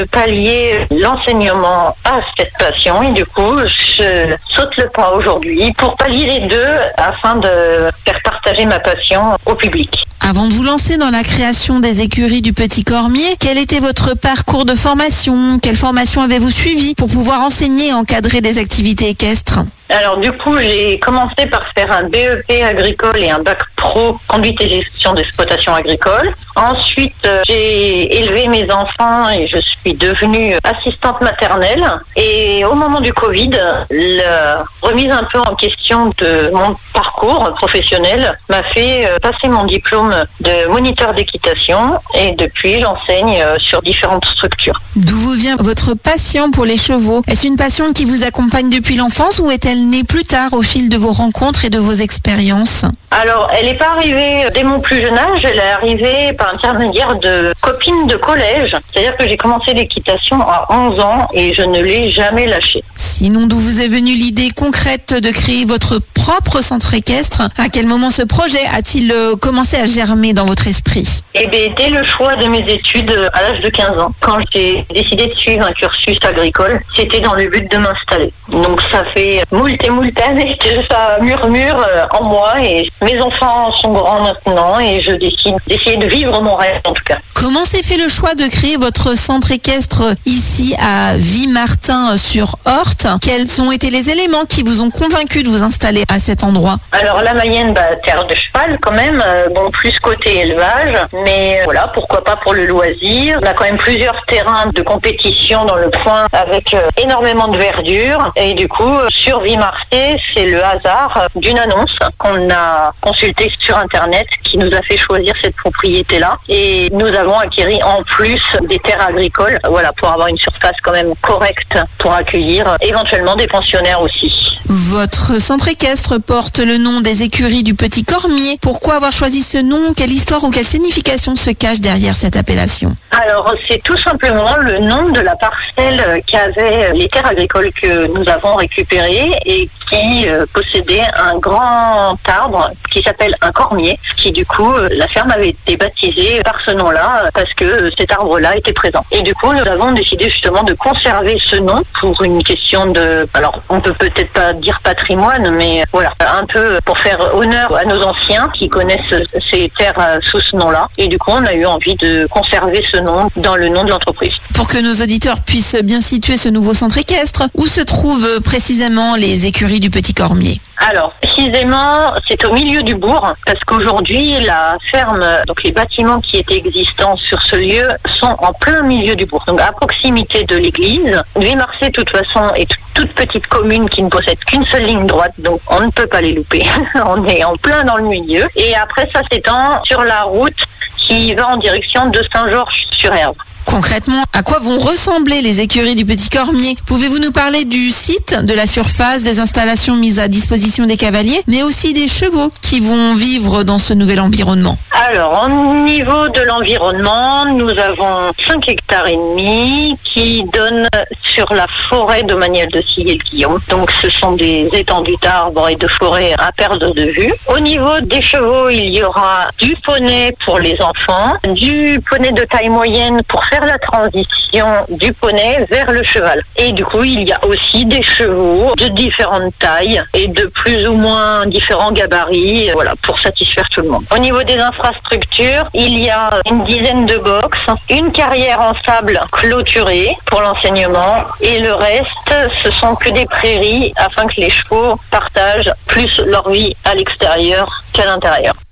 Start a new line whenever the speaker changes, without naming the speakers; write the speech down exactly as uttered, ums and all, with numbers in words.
pallier l'enseignement à cette passion et du coup, je saute le pas aujourd'hui pour pallier les deux afin de faire partager ma passion au public.
Avant de vous lancer dans la création des écuries du Petit Cormier, quel était votre parcours de formation? Quelle formation avez-vous suivi pour pouvoir enseigner et encadrer des activités équestres?
Alors du coup, j'ai commencé par faire un B E P agricole et un bac pro conduite et gestion d'exploitation agricole. Ensuite, euh, j'ai élevé mes enfants et je suis devenue assistante maternelle. Et au moment du Covid, la remise un peu en question de mon parcours professionnel m'a fait euh, passer mon diplôme de moniteur d'équitation et depuis, j'enseigne euh, sur différentes structures.
D'où vous vient votre passion pour les chevaux? Est-ce une passion qui vous accompagne depuis l'enfance ou est-elle née plus tard au fil de vos rencontres et de vos expériences?
Alors, elle n'est pas arrivée dès mon plus jeune âge, elle est arrivée par intermédiaire de copines de collège. C'est-à-dire que j'ai commencé l'équitation à onze ans et je ne l'ai jamais lâchée.
Sinon, d'où vous est venue l'idée concrète de créer votre propre centre équestre? À quel moment ce projet a-t-il euh, commencé à germer dans votre esprit?
Eh bien, dès le choix de mes études à l'âge de quinze ans, quand j'ai décidé de suivre un cursus agricole, c'était dans le but de m'installer. Donc ça fait moult et moult années que ça murmure en moi et mes enfants sont grands maintenant et je décide d'essayer de vivre mon rêve en tout cas.
Comment s'est fait le choix de créer votre centre équestre ici à Vimartin-sur-Orthe? Quels ont été les éléments qui vous ont convaincu de vous installer à cet endroit?
Alors la Mayenne, bah, terre de cheval quand même, euh, bon plus côté élevage, mais euh, voilà, pourquoi pas pour le loisir. On a quand même plusieurs terrains de compétition dans le coin avec euh, énormément de verdure et du coup euh, sur Vimartin, c'est le hasard euh, d'une annonce qu'on a consultée sur internet qui nous a fait choisir cette propriété-là et nous avons acquéri en plus des terres agricoles, voilà, pour avoir une surface quand même correcte pour accueillir euh, éventuellement des pensionnaires aussi.
Votre centre équestre porte le nom des écuries du Petit Cormier. Pourquoi avoir choisi ce nom? Quelle histoire ou quelle signification se cache derrière cette appellation?
Alors, c'est tout simplement le nom de la parcelle qu'avaient les terres agricoles que nous avons récupérées et qui euh, possédait un grand arbre qui s'appelle un cormier, qui du coup, euh, la ferme avait été baptisée par ce nom-là parce que euh, cet arbre-là était présent. Et du coup, nous avons décidé justement de conserver ce nom pour une question de... Alors, on peut peut-être pas dire patrimoine, mais voilà, un peu pour faire honneur à nos anciens qui connaissent ces terres sous ce nom-là. Et du coup, on a eu envie de conserver ce nom dans le nom de l'entreprise.
Pour que nos auditeurs puissent bien situer ce nouveau centre équestre, où se trouvent précisément les écuries du Petit Cormier?
Alors, précisément, c'est au milieu du bourg, parce qu'aujourd'hui, la ferme, donc les bâtiments qui étaient existants sur ce lieu, sont en plein milieu du bourg, donc à proximité de l'église. Vimartin, de toute façon, est une toute petite commune qui ne possède qu'une seule ligne droite, donc on ne peut pas les louper. On est en plein dans le milieu. Et après, ça s'étend sur la route qui va en direction de Saint-Georges-sur-Herve.
Concrètement, à quoi vont ressembler les écuries du Petit Cormier? Pouvez-vous nous parler du site, de la surface, des installations mises à disposition des cavaliers, mais aussi des chevaux qui vont vivre dans ce nouvel environnement?
Alors, au niveau de l'environnement, nous avons cinq hectares et demi qui donnent sur la forêt domaniale de Sillé-le-Guillaume. Donc, ce sont des étendues d'arbres et de forêts à perdre de vue. Au niveau des chevaux, il y aura du poney pour les enfants, du poney de taille moyenne pour faire la transition du poney vers le cheval. Et du coup, il y a aussi des chevaux de différentes tailles et de plus ou moins différents gabarits, voilà, pour satisfaire tout le monde. Au niveau des infrastructures, il y a une dizaine de box, une carrière en sable clôturée pour l'enseignement et le reste, ce sont que des prairies afin que les chevaux partagent plus leur vie à l'extérieur qu'à l'intérieur.